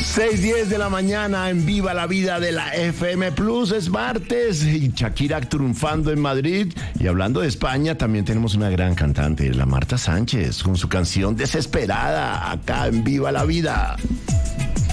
6:10 de la mañana en Viva la Vida de la FM Plus. Es martes y Shakira triunfando en Madrid. Y hablando de España, también tenemos una gran cantante, la Marta Sánchez, con su canción Desesperada, acá en Viva la Vida.